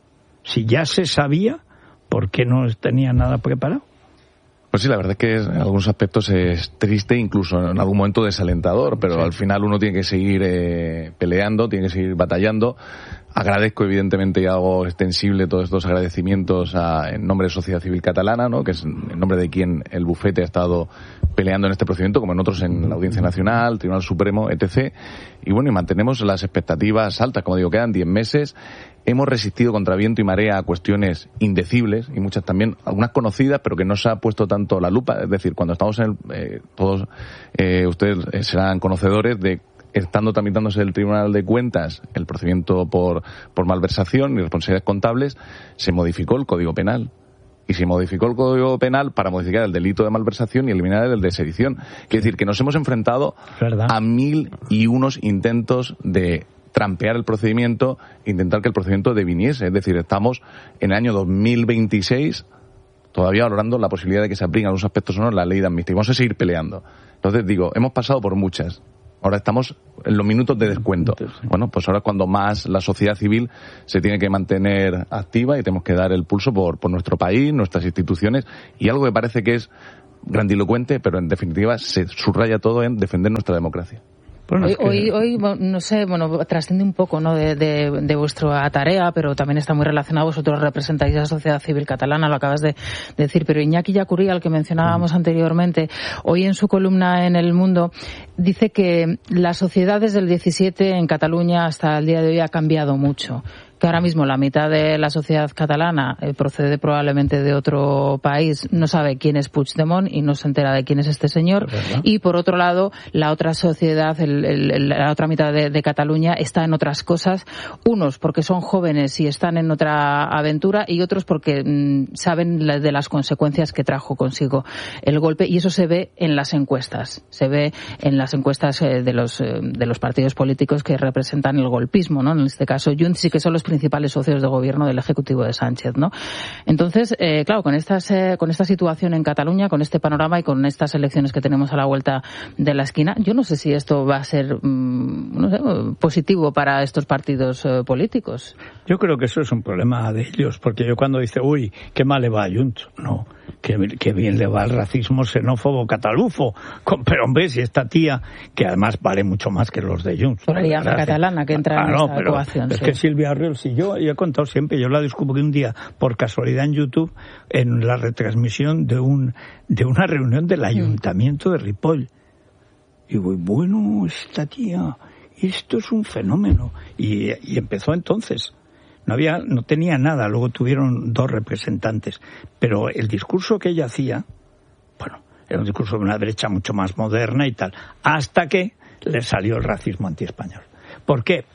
Si ya se sabía, ¿por qué no tenía nada preparado? Pues sí, la verdad es que en algunos aspectos es triste, incluso en algún momento desalentador, pero sí, al final uno tiene que seguir eh, peleando, tiene que seguir batallando. Agradezco, evidentemente, y hago extensible todos estos agradecimientos a, en nombre de Sociedad Civil Catalana, ¿no?, que es en nombre de quien el bufete ha estado peleando en este procedimiento, como en otros en la Audiencia Nacional, Tribunal Supremo, etcétera. Y bueno, y mantenemos las expectativas altas, como digo, quedan diez meses. Hemos resistido contra viento y marea a cuestiones indecibles y muchas también, algunas conocidas, pero que no se ha puesto tanto la lupa. Es decir, cuando estamos en el, eh, todos eh, ustedes eh, serán conocedores de, estando tramitándose el Tribunal de Cuentas el procedimiento por, por malversación y responsabilidades contables, se modificó el Código Penal. Y se modificó el Código Penal para modificar el delito de malversación y eliminar el de sedición. Quiere decir que nos hemos enfrentado ¿verdad? a mil y unos intentos de trampear el procedimiento, intentar que el procedimiento deviniese. Es decir, estamos en el año dos mil veintiséis todavía valorando la posibilidad de que se apliquen algunos aspectos o no la ley de amnistía. Vamos a seguir peleando. Entonces digo, hemos pasado por muchas. Ahora estamos en los minutos de descuento. Bueno, pues ahora es cuando más la sociedad civil se tiene que mantener activa y tenemos que dar el pulso por, por nuestro país, nuestras instituciones, y algo que parece que es grandilocuente, pero en definitiva se subraya todo en defender nuestra democracia. Bueno, hoy, hoy, hoy, no sé, bueno, trasciende un poco, ¿no?, de, de, de vuestra tarea, pero también está muy relacionado. Vosotros representáis a la sociedad civil catalana, lo acabas de, de decir, pero Iñaki Yacurí, al que mencionábamos mm. anteriormente, hoy en su columna en El Mundo, dice que la sociedad desde el diecisiete en Cataluña hasta el día de hoy ha cambiado mucho. Que ahora mismo la mitad de la sociedad catalana eh, procede probablemente de otro país, no sabe quién es Puigdemont y no se entera de quién es este señor. Y por otro lado, la otra sociedad, el, el, la otra mitad de, de Cataluña está en otras cosas, unos porque son jóvenes y están en otra aventura y otros porque mmm, saben la, de las consecuencias que trajo consigo el golpe, y eso se ve en las encuestas, se ve en las encuestas eh, de los eh, de los partidos políticos que representan el golpismo, ¿no? En este caso Junts, y que son los principales socios de gobierno del Ejecutivo de Sánchez, ¿no? Entonces, eh, claro, con estas, eh, con esta situación en Cataluña, con este panorama y con estas elecciones que tenemos a la vuelta de la esquina, yo no sé si esto va a ser mmm, no sé, positivo para estos partidos eh, políticos. Yo creo que eso es un problema de ellos, porque yo cuando dice, uy, qué mal le va a Junts, no, qué, qué bien le va al racismo xenófobo catalufo, con, pero hombre, si esta tía, que además vale mucho más que los de Junts. Por la Alianza Catalana, que entra ah, en no, esta ecuación. Es sí. que Silvia Arriols, si yo, yo he contado siempre, yo la descubrí un día, por casualidad en YouTube, en la retransmisión de un de una reunión del Ayuntamiento de Ripoll. Y digo, bueno, esta tía, esto es un fenómeno. Y, y empezó entonces. No había, no tenía nada, luego tuvieron dos representantes. Pero el discurso que ella hacía, bueno, era un discurso de una derecha mucho más moderna y tal. Hasta que le salió el racismo antiespañol. ¿Por qué?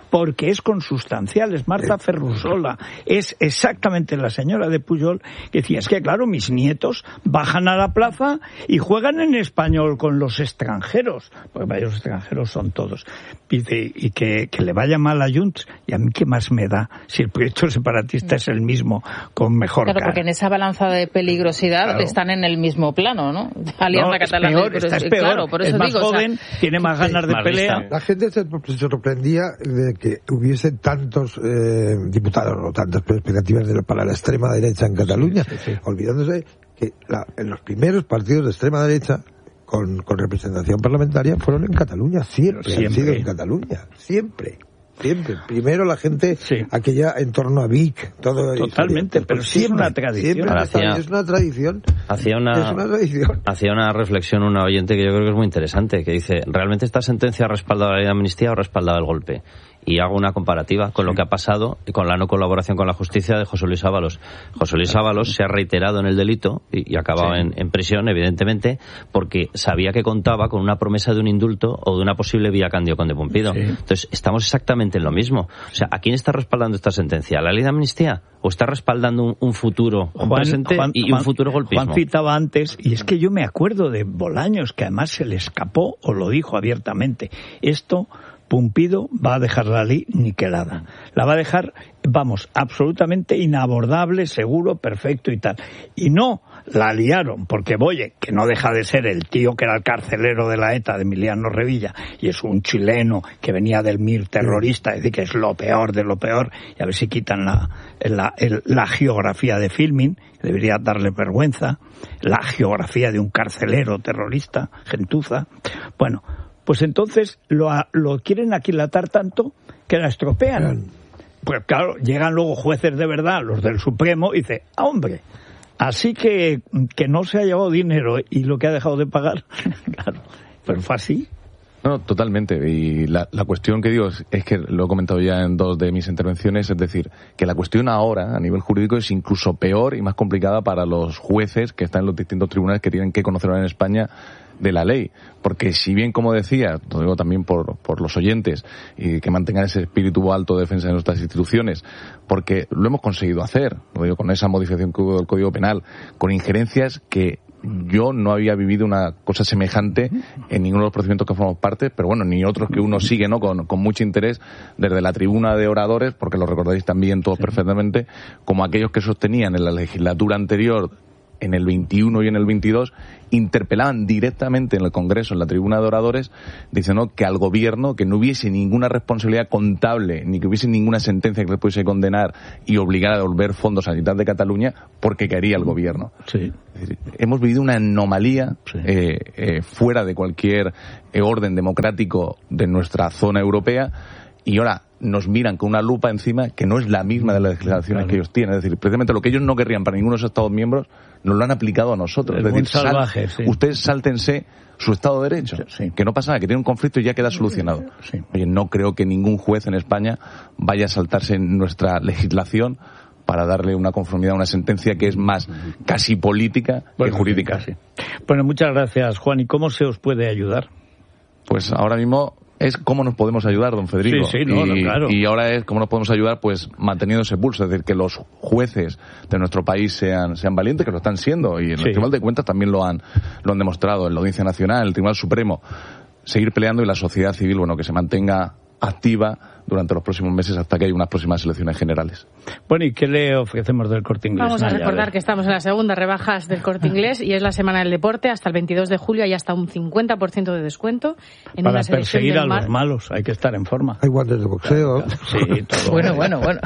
porque es consustancial, es Marta Ferrusola, es exactamente la señora de Pujol, que decía, es que claro, mis nietos bajan a la plaza y juegan en español con los extranjeros, porque los extranjeros son todos, y, de, y que, que le vaya mal a Junts, y a mí qué más me da si el proyecto separatista es el mismo, con mejor Claro, cara. porque en esa balanza de peligrosidad Claro. están en el mismo plano, ¿no? Alianza No, Catalana. es peor, pero esta es, es peor, claro, por eso es más digo, joven, o sea, tiene más ganas de más pelea. lista. La gente se, se sorprendía de que hubiese tantos eh, diputados, o tantas expectativas de, para la extrema derecha en Cataluña, sí, sí, sí. olvidándose que la, en los primeros partidos de extrema derecha con, con representación parlamentaria fueron en Cataluña, siempre, siempre han sido en Cataluña, siempre. Siempre. Primero la gente, sí. aquella en torno a Vic, todo. Totalmente, pero sí es una tradición. Siempre hacía, es una tradición. Hacía una, es una tradición. Hacía una reflexión una oyente que yo creo que es muy interesante, que dice, ¿realmente esta sentencia ha respaldado la ley de amnistía o ha respaldado el golpe? Y hago una comparativa con lo que ha pasado y con la no colaboración con la justicia de José Luis Ábalos. José Luis Ábalos se ha reiterado en el delito y, y ha acabado sí. en, en prisión, evidentemente, porque sabía que contaba con una promesa de un indulto o de una posible vía Cándido Conde Pumpido. Sí. Entonces, estamos exactamente en lo mismo. O sea, ¿a quién está respaldando esta sentencia? ¿A la ley de amnistía? ¿O está respaldando un, un futuro, un Juan, presente Juan, y Juan, un futuro golpismo? Juan citaba antes, y es que yo me acuerdo de Bolaños, que además se le escapó o lo dijo abiertamente. Esto... Pumpido va a dejar la ley niquelada. La va a dejar, vamos, absolutamente inabordable, seguro, perfecto y tal. Y no la liaron, porque Boye, que no deja de ser el tío que era el carcelero de la ETA, de Emiliano Revilla, y es un chileno que venía del M I R terrorista, es decir, que es lo peor de lo peor, y a ver si quitan la, la, el, la geografía de Filmin, debería darle vergüenza, la geografía de un carcelero terrorista, gentuza. Bueno, pues entonces lo, lo quieren aquilatar tanto que la estropean. Pues claro, llegan luego jueces de verdad, los del Supremo, y dice, ah, hombre, así que, que no se ha llevado dinero y lo que ha dejado de pagar, claro, pero fue así. No, totalmente. Y la, la cuestión que digo es, es que lo he comentado ya en dos de mis intervenciones, es decir, que la cuestión ahora, a nivel jurídico, es incluso peor y más complicada para los jueces que están en los distintos tribunales que tienen que conocer ahora en España de la ley, porque si bien, como decía, lo digo también por, por los oyentes, y que mantengan ese espíritu alto de defensa de nuestras instituciones, porque lo hemos conseguido hacer, lo digo, con esa modificación que hubo del Código Penal, con injerencias que yo no había vivido una cosa semejante en ninguno de los procedimientos que formamos parte, pero bueno, ni otros que uno sigue, ¿no? Con, con mucho interés, desde la tribuna de oradores, porque lo recordáis también todos sí. perfectamente, como aquellos que sostenían en la legislatura anterior, en el veintiuno y en el veintidós, interpelaban directamente en el Congreso, en la tribuna de oradores, diciendo que al gobierno, que no hubiese ninguna responsabilidad contable, ni que hubiese ninguna sentencia que le pudiese condenar y obligar a devolver fondos a la Generalitat de Cataluña, porque caería el gobierno. Sí. Es decir, hemos vivido una anomalía sí. eh, eh, fuera de cualquier eh, orden democrático de nuestra zona europea, y ahora nos miran con una lupa encima que no es la misma de las legislaciones claro. que ellos tienen. Es decir, precisamente lo que ellos no querrían para ninguno de esos Estados miembros, nos lo han aplicado a nosotros. Es, es decir, salvaje, sal, sí. ustedes sáltense su Estado de Derecho, sí. que no pasa nada, que tiene un conflicto y ya queda solucionado. Sí. Oye, no creo que ningún juez en España vaya a saltarse en nuestra legislación para darle una conformidad a una sentencia que es más casi política bueno, que jurídica. Sí, bueno, muchas gracias, Juan. ¿Y cómo se os puede ayudar? Pues ahora mismo es cómo nos podemos ayudar, don Federico. Sí, sí, no, y, no, claro. y ahora es cómo nos podemos ayudar, pues manteniendo ese pulso, es decir, que los jueces de nuestro país sean sean valientes, que lo están siendo, y en sí. el Tribunal de Cuentas también lo han lo han demostrado, en la Audiencia Nacional, en el Tribunal Supremo, seguir peleando, y la sociedad civil, bueno, que se mantenga activa durante los próximos meses hasta que haya unas próximas elecciones generales. Bueno, ¿y qué le ofrecemos del Corte Inglés? Vamos a Naya, recordar a que estamos en las segundas rebajas del Corte Inglés y es la semana del deporte. Hasta el veintidós de julio hay hasta un cincuenta por ciento de descuento en para una selección perseguir del a mar. los malos, hay que estar en forma. Hay guantes de boxeo. Sí, todo. Bueno, bueno, bueno.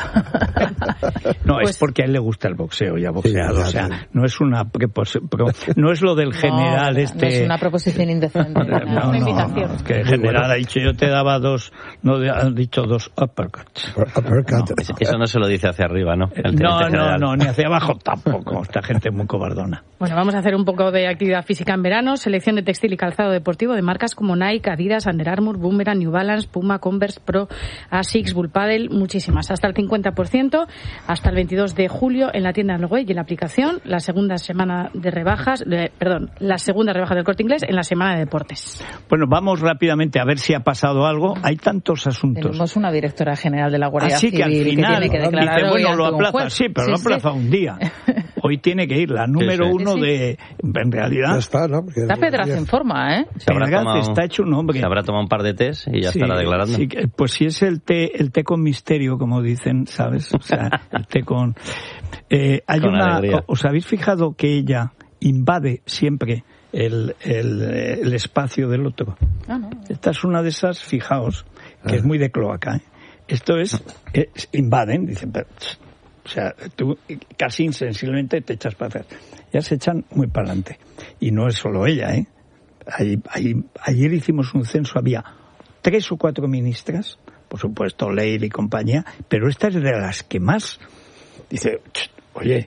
No, Pues- es porque a él le gusta el boxeo y ha boxeado, Sí, o sea, sí. no es una prepos- pro- no es lo del general no, este. no es una proposición indecente. No, no, no, invitación. no, es que el general ha dicho, yo te daba dos, no de- han dicho dos uppercuts. Uppercut. Eso no se lo dice hacia arriba, ¿no? El No, teniente no, general. no, ni hacia abajo tampoco. Esta gente es muy cobardona. Bueno, vamos a hacer un poco de actividad física en verano. Selección de textil y calzado deportivo de marcas como Nike, Adidas, Under Armour, Boomerang, New Balance, Puma, Converse, Pro, Asics, Bull Paddle, muchísimas. Hasta el cincuenta por ciento, hasta el veintidós de julio en la tienda Norway y en la aplicación. La segunda semana de rebajas, eh, perdón, la segunda rebaja del Corte Inglés en la semana de deportes. Bueno, vamos rápidamente a ver si ha pasado algo. Hay tantos asuntos. Tenemos una una directora general de la Guardia Así Civil que al final que tiene que declarar dice, bueno, lo aplaza, juez. sí, pero sí, lo sí. aplaza un día. Hoy tiene que ir la número sí, sí. uno Sí, sí. de... En realidad... Ya está, ¿no? Porque Está Pedraz en forma, ¿eh? Se habrá, Pedraz tomado, está hecho un hombre. se habrá tomado un par de tés y ya Sí, estará declarando. sí, que- pues si es el té, el té con misterio, como dicen, ¿sabes? O sea, el té con... Eh, hay Con una... alegría. ¿Os habéis fijado que ella invade siempre el, el, el espacio del otro? Ah, no. Esta es una de esas, fijaos, que es muy de cloaca, ¿eh? Esto es, es invaden, dicen, pero, o sea, tú casi insensiblemente te echas para atrás. Ya se echan muy para adelante. Y no es solo ella, ¿eh? Ahí, ahí, ayer hicimos un censo, había tres o cuatro ministras, por supuesto, Leire y compañía, pero esta es de las que más dice, oye,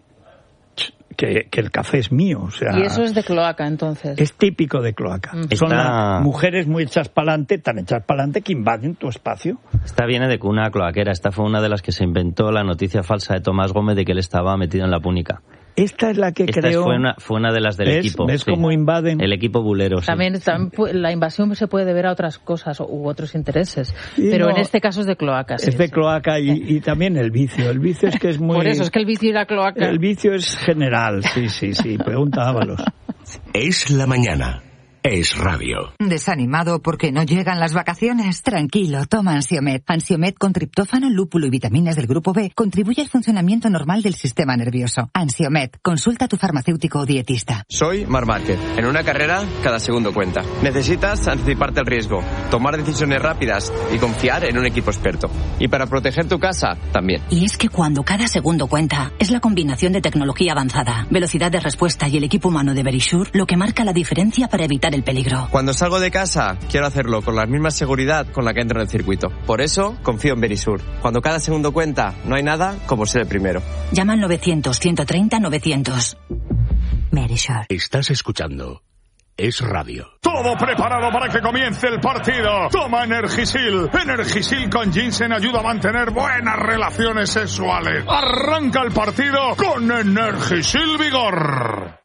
que, que el café es mío, o sea... Y eso es de cloaca, entonces. Es típico de cloaca. Mm. Son Está- las mujeres muy hechas para adelante, tan hechas para adelante que invaden tu espacio. Esta viene de cuna cloaquera. Esta fue una de las que se inventó la noticia falsa de Tomás Gómez de que él estaba metido en la púnica. Esta es la que Esta creó... fue, una, fue una de las del ¿Ves? equipo. ¿Ves sí. cómo invaden? El equipo bulero, sí. También, también pu- la invasión se puede deber a otras cosas u otros intereses, Sí, pero no, en este caso es de cloacas. Es de cloaca y, y también el vicio. El vicio es que es muy... Por eso es que el vicio y la cloaca. El vicio es general, sí, sí, sí. Pregunta Ábalos. Es la mañana. Es radio. ¿Desanimado porque no llegan las vacaciones? Tranquilo, toma Ansiomed. Ansiomed con triptófano, lúpulo y vitaminas del grupo B contribuye al funcionamiento normal del sistema nervioso. Ansiomed, consulta a tu farmacéutico o dietista. Soy Marc Márquez. En una carrera, cada segundo cuenta. Necesitas anticiparte al riesgo, tomar decisiones rápidas y confiar en un equipo experto. Y para proteger tu casa, también. Y es que cuando cada segundo cuenta, es la combinación de tecnología avanzada, velocidad de respuesta y el equipo humano de Verisure lo que marca la diferencia para evitar el peligro. Cuando salgo de casa, quiero hacerlo con la misma seguridad con la que entro en el circuito. Por eso, confío en Verisure. Cuando cada segundo cuenta, no hay nada como ser el primero. Llama al novecientos, ciento treinta, novecientos. Verisure. Estás escuchando Es radio. Todo preparado para que comience el partido. Toma Energisil. Energisil con ginseng ayuda a mantener buenas relaciones sexuales. Arranca el partido con Energisil Vigor.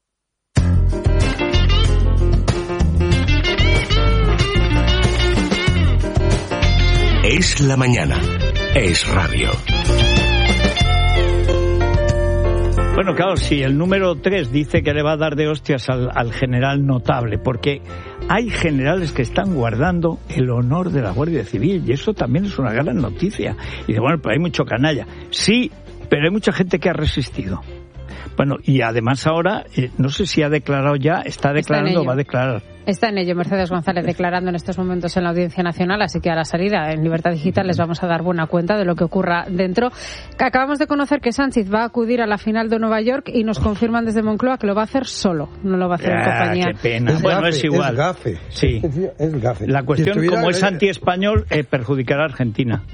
Es la mañana. Es radio. Bueno, claro, si el número tres dice que le va a dar de hostias al, al general notable, porque hay generales que están guardando el honor de la Guardia Civil, y eso también es una gran noticia. Y dice, bueno, pero hay mucho canalla. Sí, pero hay mucha gente que ha resistido. Bueno, y además ahora, eh, no sé si ha declarado ya, está declarando o va a declarar. Está en ello Mercedes González declarando en estos momentos en la Audiencia Nacional, así que a la salida en Libertad Digital les vamos a dar buena cuenta de lo que ocurra dentro. Acabamos de conocer que Sánchez va a acudir a la final de Nueva York y nos confirman desde Moncloa que lo va a hacer solo, no lo va a hacer en Ah, compañía. qué pena. Es Bueno, gafe, es igual. es gafe. Sí. Es gafe. La cuestión, Si estuviera- como es anti-español, eh, perjudicará a Argentina.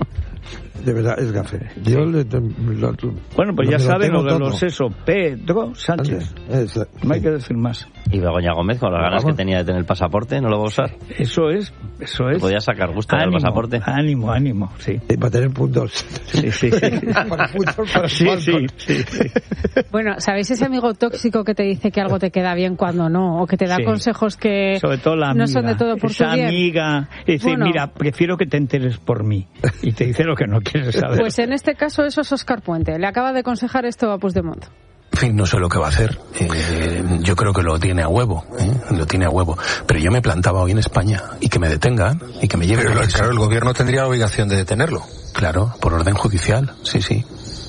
De verdad, es gafe. Yo le- lo- Bueno, pues lo- ya me lo saben temo lo de todo. los eso. Pedro Sánchez. Es- No hay que decir más. Y Begoña Gómez, con las ganas que tenía de tener el pasaporte, ¿no lo va a usar? Eso es, eso es. Podía sacar gusto del Ánimo, pasaporte. Ánimo, ánimo, sí. Y para tener puntos. Sí, sí, sí. Para fútbol, para Sí, sí, fútbol. sí, sí. Bueno, ¿sabéis ese amigo tóxico que te dice que algo te queda bien cuando no? O que te da Sí. consejos que Sobre todo la amiga. no son de todo por Esa tu bien. amiga dice, Bueno. mira, prefiero que te enteres por mí. Y te dice lo que no quieres saber. Pues en este caso eso es Óscar Puente. Le acaba de aconsejar esto a Puigdemont. En fin, no sé lo que va a hacer. Eh, yo creo que lo tiene a huevo, ¿eh? Lo tiene a huevo. Pero yo me plantaba hoy en España y que me detengan y que me lleven. Pero a prisión. claro, el gobierno tendría la obligación de detenerlo. Claro, por orden judicial, sí, sí.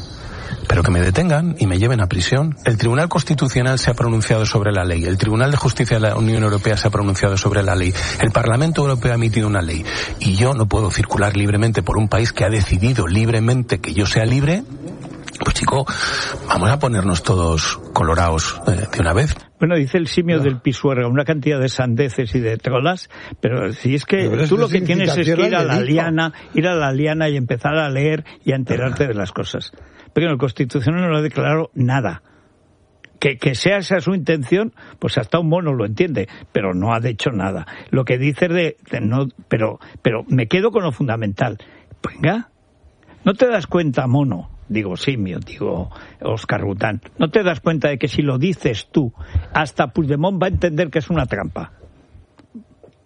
Pero que me detengan y me lleven a prisión. El Tribunal Constitucional se ha pronunciado sobre la ley. El Tribunal de Justicia de la Unión Europea se ha pronunciado sobre la ley. El Parlamento Europeo ha emitido una ley. Y yo no puedo circular libremente por un país que ha decidido libremente que yo sea libre. Pues chico, vamos a ponernos todos colorados eh, de una vez. Bueno, dice el simio del Pisuerga, una cantidad de sandeces y de trolas, pero si es que Pero tú eso lo es que tienes es que ir a la incitación al liana, ir a la liana y empezar a leer y a enterarte de las cosas. Pero el Constitucional no lo ha declarado nada. Que, que sea esa su intención, pues hasta un mono lo entiende, pero no ha dicho nada. Lo que dice de, de no, pero, pero me quedo con lo fundamental. Venga, ¿no te das cuenta, mono? Digo simio, digo Óscar Bután. ¿No te das cuenta de que si lo dices tú, hasta Puigdemont va a entender que es una trampa?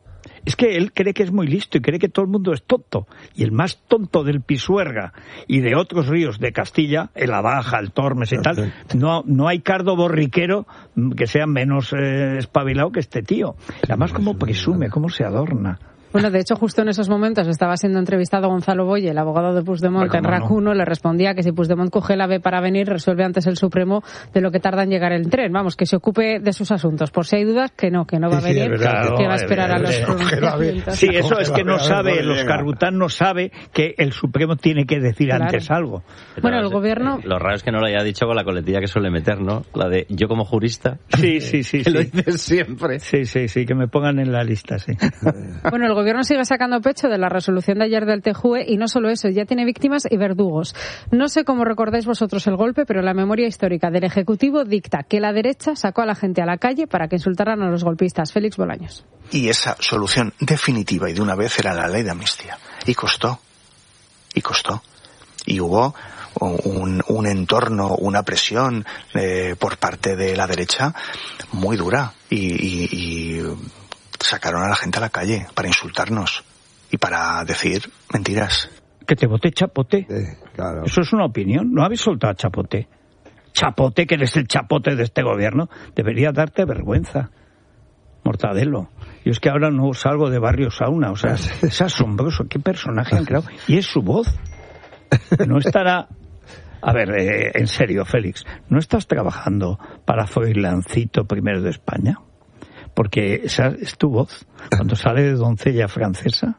Es que él cree que es muy listo y cree que todo el mundo es tonto. Y el más tonto del Pisuerga y de otros ríos de Castilla, el Abaja, el Tormes y tal, no, no hay cardo borriquero que sea menos eh, espabilado que este tío. Además, cómo presume, cómo se adorna. Bueno, de hecho, justo en esos momentos estaba siendo entrevistado Gonzalo Boye, el abogado de Puigdemont, en RAC uno, le respondía que si Puigdemont coge la B para venir, resuelve antes el Supremo de lo que tarda en llegar el tren. Vamos, que se ocupe de sus asuntos. Por si hay dudas, que no, que no va a venir, sí, claro, que va a esperar a los pronunciamientos. Sí, eso es que no sabe, los Carrután no sabe que el Supremo tiene que decir claro. antes algo. Bueno, el gobierno... Lo raro es que no lo haya dicho con la coletilla que suele meter, ¿no? La de yo como jurista. Sí, sí, sí. que sí. lo dices siempre. Sí, sí, sí, que me pongan en la lista, sí. Bueno, el gobierno sigue sacando pecho de la resolución de ayer del T J U E y no solo eso, ya tiene víctimas y verdugos. No sé cómo recordáis vosotros el golpe, pero la memoria histórica del Ejecutivo dicta que la derecha sacó a la gente a la calle para que insultaran a los golpistas. Félix Bolaños. Y esa solución definitiva y de una vez era la ley de amnistía. Y costó. Y costó. Y hubo un, un entorno, una presión eh, por parte de la derecha muy dura. Y... y, y sacaron a la gente a la calle para insultarnos y para decir mentiras. Que te voté Chapote. Sí, claro. Eso es una opinión. ¿No habéis soltado a Chapote? Chapote, que eres el chapote de este gobierno, debería darte vergüenza. Mortadelo. Yo es que ahora no salgo de Barrio Sauna. O sea, es asombroso. ¿Qué personaje han creado? Y es su voz. No estará... A ver, eh, en serio, Félix, ¿no estás trabajando para Froilancito primero de España? Porque esa es tu voz. Cuando sale de doncella francesa.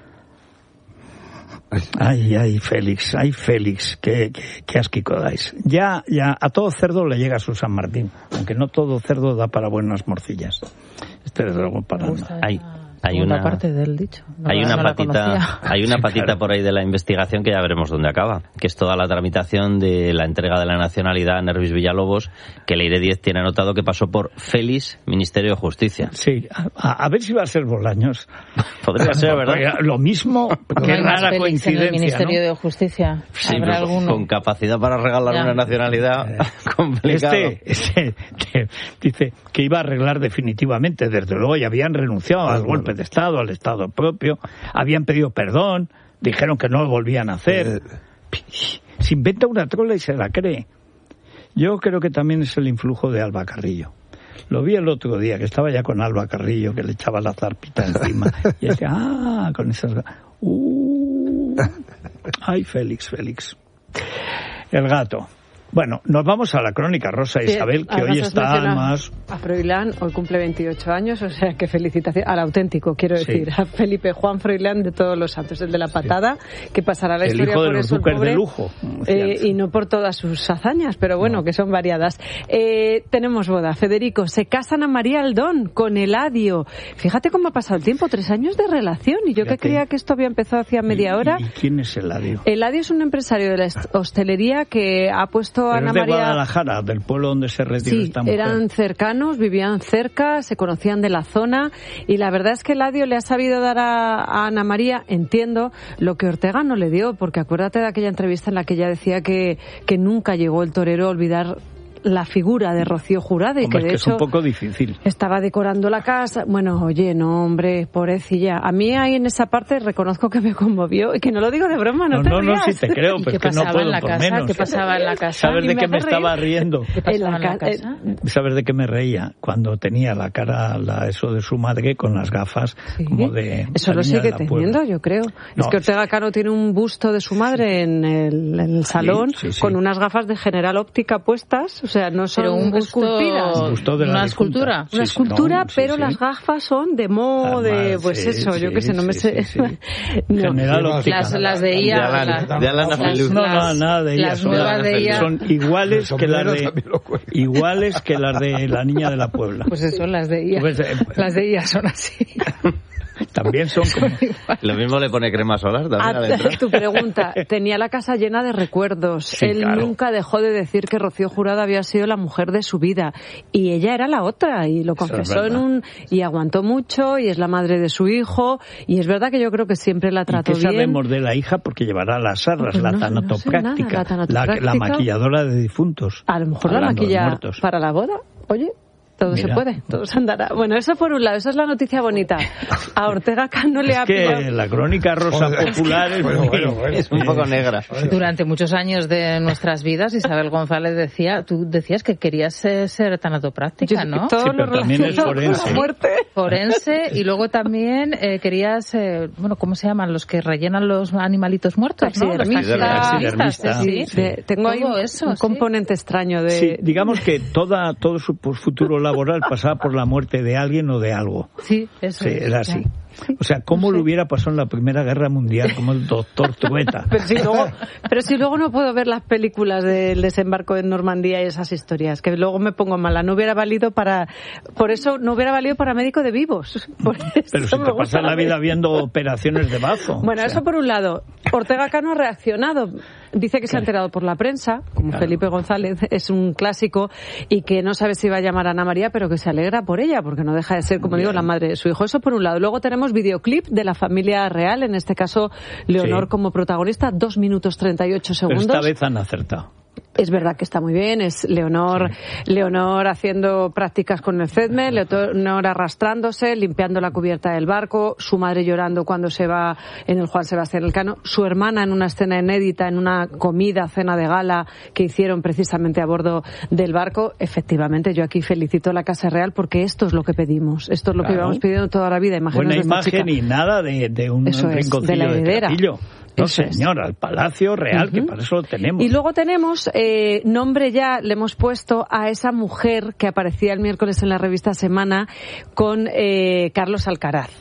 Ay, ay, Félix, ay, Félix, qué, qué, qué asquico dais. Ya, ya, a todo cerdo le llega su San Martín, aunque no todo cerdo da para buenas morcillas. Este desde luego para nada. Hay, hay una parte del dicho. No, hay una no patita, hay una Sí, patita claro. por ahí de la investigación que ya veremos dónde acaba, que es toda la tramitación de la entrega de la nacionalidad a Nervis Villalobos, que Leire Díez tiene anotado que pasó por Félix, Ministerio de Justicia. Sí, a, a ver si va a ser Bolaños. Podría ser, ¿verdad? Lo mismo, No qué hay más rara Félix coincidencia, en el Ministerio ¿no? de Justicia. Sí, Habrá pero alguno. con capacidad para regalar Ya. una nacionalidad complicado. Este, este te- dice que iba a arreglar definitivamente, desde luego, y habían renunciado al golpe de Estado, al Estado propio, habían pedido perdón, dijeron que no lo volvían a hacer. Se inventa una trola y se la cree. Yo creo que también es el influjo de Alba Carrillo. Lo vi el otro día, que estaba ya con Alba Carrillo, que le echaba la zarpita encima. Y decía, ah, con esas... Uh, ay, Félix, Félix. El gato. Bueno, nos vamos a la crónica Rosa Sí, Isabel, que hoy además has está mencionado más... A Froilán, hoy cumple veintiocho años, o sea que felicitaciones al auténtico, quiero Sí. decir, a Felipe Juan Froilán de Todos los Santos, el de la patada, que pasará a la El historia hijo de por los eso el duques pobre, de lujo. eh, y no por todas sus hazañas, pero bueno, no. que son variadas. Eh, tenemos boda, Federico, se casan a María Aldón con Eladio. Fíjate cómo ha pasado el tiempo, tres años de relación, y yo Fíjate. que creía que esto había empezado hacía media hora. ¿Y quién es Eladio? Eladio es un empresario de la est- hostelería que ha puesto a Pero Ana es de María... Guadalajara, del pueblo donde se retiró Sí, esta mujer. eran cercanos, vivían cerca, se conocían de la zona y la verdad es que Eladio le ha sabido dar a, a Ana María, entiendo, lo que Ortega no le dio, porque acuérdate de aquella entrevista en la que ella decía que, que nunca llegó el torero a olvidar la figura de Rocío Jurado y Hombre, que de es que hecho es un poco difícil. estaba decorando la casa. Bueno, oye, no, hombre, pobrecilla. A mí ahí en esa parte reconozco que me conmovió y que no lo digo de broma, no, No, te no, no, rías. sí te creo, ¿Y pero qué es que no pasaba puedo en la por casa? menos. ¿Qué pasaba en la casa? ¿Sabes Y de me qué hace me estaba reír. riendo? ¿Qué pasaba en la ca- casa? ¿Sabes de qué me reía? Cuando tenía la cara, la, eso de su madre, con las gafas, Sí. como de... Eso la lo niña sigue de la teniendo, Puebla. yo creo. No. Es que Ortega Cano tiene un busto de su madre en el, en el salón sí, sí. con unas gafas de General Óptica puestas, o sea, no son Pero un busto- esculpidas. Un busto de la una difunta. escultura. Sí, Una sí, escultura, no, sí, pero sí. las gafas son de mo, de, Además, pues sí, eso, yo sí, qué sé, no me sí, sé. sí, sí. No. General Óptica. Las, las de ella. De Alan- las- de Alan las- Afilú. No, no, las- nada de ellas. Las Son, nuevas de ella. son iguales que las de también lo cuelgan. iguales que las de la niña de la Puebla. Pues eso, las de ella. Pues, eh, Las de ella son así. También son como... Lo mismo le pone crema solar también A adentro. tu pregunta, tenía la casa llena de recuerdos. Sí, Él claro. nunca dejó de decir que Rocío Jurado había sido la mujer de su vida y ella era la otra y lo Eso es confesó en verdad. un y aguantó mucho y es la madre de su hijo y es verdad que yo creo que siempre la ¿Y trató qué bien. sabemos de la hija? Porque llevará las arras, Pues la no- no sé tanatopráctica, nada, la la, la tanatopráctica. maquilladora de difuntos. A lo mejor la Hablando de maquilla muertos. para la boda. Oye, Todo Mira. se puede, todo se andará. Bueno, eso por un lado, eso es la noticia bonita. A Ortega Cano le es ha que pillado... la crónica rosa popular es, bueno, bueno, bueno, es un poco negra. Durante muchos años de nuestras vidas, Isabel González decía, tú decías que querías eh, ser tanatopráctica, ¿no? Todo sí, lo pero también es forense. Con la muerte. Forense, y luego también eh, querías, eh, bueno, ¿cómo se llaman? Los que rellenan los animalitos muertos, ¿no? Los taxidermistas. Sí, sí. De, tengo ahí un, eso, un componente sí. extraño de... Sí, digamos que toda, todo su futuro laboral pasaba por la muerte de alguien o de algo. Sí, eso sí, es. Era así. Sí. O sea, ¿cómo no sé. le hubiera pasado en la Primera Guerra Mundial como el doctor Trueta? Pero si, luego, pero si luego no puedo ver las películas del desembarco en Normandía y esas historias, que luego me pongo mala. No hubiera valido para... Por eso no hubiera valido para médico de vivos. Por pero si te pasas la vida viendo operaciones de bazo. Bueno, o sea. eso por un lado. Ortega Cano ha reaccionado. Dice que se ha enterado por la prensa, como claro. Felipe González, es un clásico, y que no sabe si va a llamar a Ana María, pero que se alegra por ella, porque no deja de ser, como Bien. digo, la madre de su hijo. Eso por un lado. Luego tenemos videoclip de la familia real, en este caso Leonor sí. como protagonista, dos minutos treinta y ocho segundos. Pero esta vez han acertado. Es verdad que está muy bien, es Leonor, sí. Leonor haciendo prácticas con el CEDME, Leonor arrastrándose, limpiando la cubierta del barco, su madre llorando cuando se va en el Juan Sebastián Elcano, su hermana en una escena inédita, en una comida, cena de gala que hicieron precisamente a bordo del barco. Efectivamente, yo aquí felicito a la Casa Real porque esto es lo que pedimos, esto es lo claro. que íbamos pidiendo toda la vida. Imágenes Buena de esta imagen chica. Y nada de, de un Eso rinconcillo es, de la heredera. De Trapillo. No, Eso señora, al Palacio Real, uh-huh. que para eso lo tenemos. Y luego tenemos, eh, nombre ya le hemos puesto a esa mujer que aparecía el miércoles en la revista Semana con eh, Carlos Alcaraz.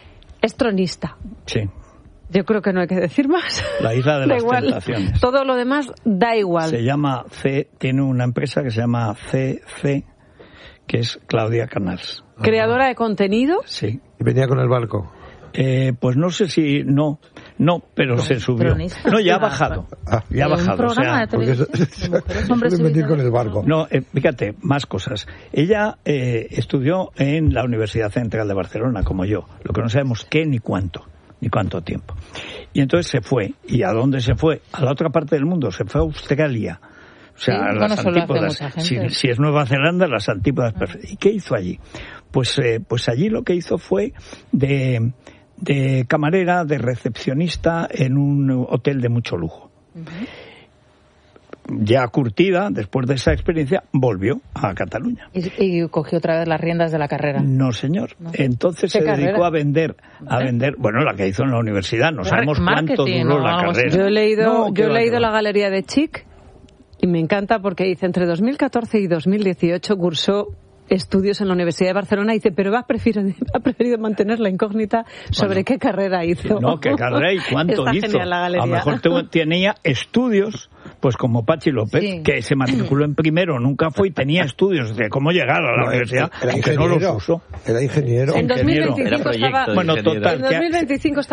Es tronista. Sí. Yo creo que no hay que decir más. La isla de las igual. tentaciones. Todo lo demás da igual. Se llama C, tiene una empresa que se llama C C, que es Claudia Canals. ¿Creadora de contenido? Sí. ¿Y venía con el barco? Eh, pues no sé si no no pero no, se subió cronista. No, ya ha bajado ah, ya ha bajado, o sea, porque eso, eso venir con el barco. No, eh, fíjate, más cosas. Ella eh, estudió en la Universidad Central de Barcelona, como yo, lo que no sabemos qué ni cuánto ni cuánto tiempo. Y entonces se fue. ¿Y a dónde se fue? A la otra parte del mundo, se fue a Australia. O sea, sí, las bueno, antípodas. Si, si es Nueva Zelanda, las antípodas. Ah. ¿Y qué hizo allí? Pues, eh, pues allí lo que hizo fue de de camarera, de recepcionista en un hotel de mucho lujo. Uh-huh. Ya curtida, después de esa experiencia, volvió a Cataluña. ¿Y, y cogió otra vez las riendas de la carrera? No, señor. No. Entonces se carrera? dedicó a vender, a ¿Eh? vender, bueno, la que hizo en la universidad. No sabemos cuánto duró la carrera. Yo he leído, no, yo he leído la galería de Chic y me encanta porque dice, entre dos mil catorce y dos mil dieciocho cursó estudios en la Universidad de Barcelona, y dice, pero ha preferido, ha preferido mantener la incógnita sobre bueno, qué carrera hizo. No, qué carrera y cuánto Está hizo. La galería. A lo mejor te, tenía estudios, pues como Pachi López, sí. que se matriculó en primero, nunca fue y tenía estudios de cómo llegar a la no, universidad, era aunque no los usó. Era ingeniero. En dos mil veinticinco era estaba... Bueno, total. En dos mil veinticinco estaba